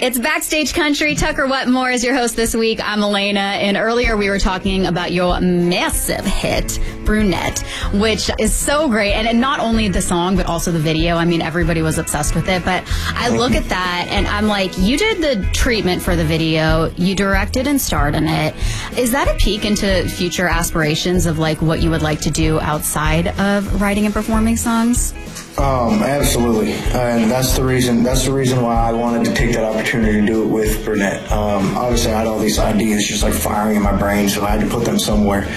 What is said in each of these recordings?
It's Backstage Country. Tucker Wetmore is your host this week. I'm Elena, and earlier we were talking about your massive hit, Brunette, which is so great. And not only the song, but also the video. I mean, everybody was obsessed with it. But I look at that, and I'm like, you did the treatment for the video. You directed and starred in it. Is that a peek into future aspirations of, like, what you would like to do outside of writing and performing songs? Absolutely, and that's the reason why I wanted to take that opportunity to do it with Brunette. Obviously, I had all these ideas just like firing in my brain, so I had to put them somewhere.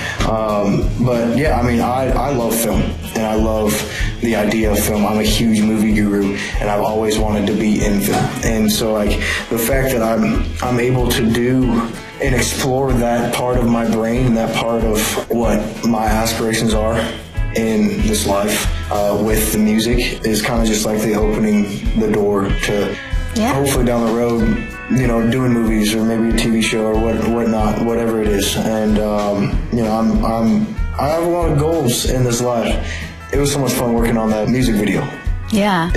But yeah, I mean, I love film, and I love the idea of film. I'm a huge movie guru, and I've always wanted to be in film. And so, like, the fact that I'm able to do and explore that part of my brain, that part of what my aspirations are in this life with the music is kind of just like the opening the door to hopefully down the road, you know, doing movies or maybe a TV show or whatnot, whatever it is. And you know, I have a lot of goals in this life. It was so much fun working on that music video. Yeah.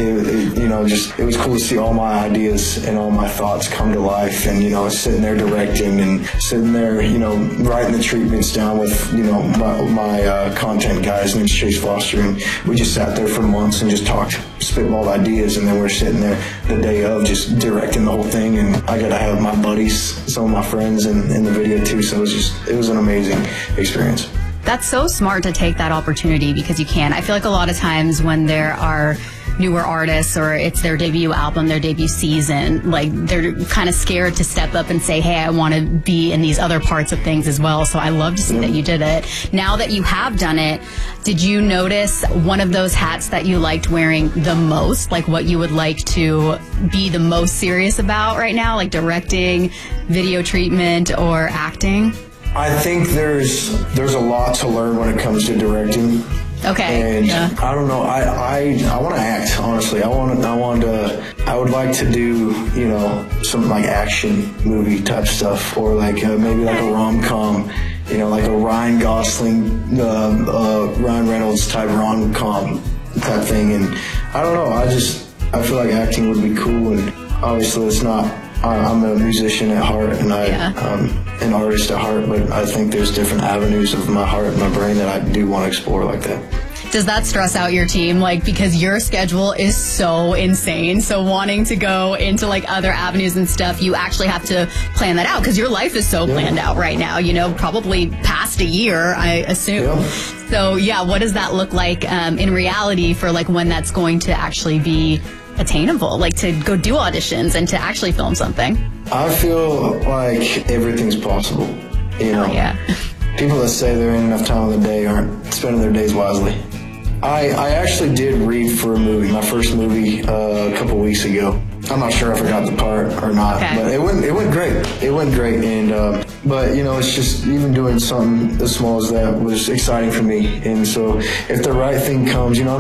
It was cool to see all my ideas and all my thoughts come to life, and, you know, sitting there directing and sitting there, you know, writing the treatments down with, you know, my content guy. His name's Chase Foster, and we just sat there for months and just talked, spitballed ideas, and then we're sitting there the day of just directing the whole thing, and I got to have my buddies, some of my friends in the video too, so it was an amazing experience. That's so smart to take that opportunity because you can. I feel like a lot of times when there are newer artists or it's their debut album, their debut season, like, they're kind of scared to step up and say, hey, I want to be in these other parts of things as well. So I love to see that you did it. Now that you have done it, did you notice one of those hats that you liked wearing the most, like what you would like to be the most serious about right now, like directing, video treatment, or acting? I think there's a lot to learn when it comes to directing. Okay. And I don't know. I want to act. Honestly, I would like to do, you know, some like action movie type stuff, or like maybe like a rom-com, you know, like a Ryan Gosling, Ryan Reynolds type rom-com type thing. And I don't know. I feel like acting would be cool. And obviously, it's not. I'm a musician at heart, and I'm an artist at heart, but I think there's different avenues of my heart and my brain that I do want to explore like that. Does that stress out your team? Like, because your schedule is so insane, so wanting to go into like other avenues and stuff, you actually have to plan that out because your life is so planned out right now, you know, probably past a year, I assume. Yeah. So yeah, what does that look like in reality for like when that's going to actually be attainable, like to go do auditions and to actually film something? I feel like everything's possible, you know. Oh, yeah. People that say there ain't enough time in the day aren't spending their days wisely. I actually did read for a movie, my first movie, a couple weeks ago. I'm not sure if I got the part or not, but it went great. It went great, and but you know, it's just even doing something as small as that was exciting for me. And so, if the right thing comes, you know.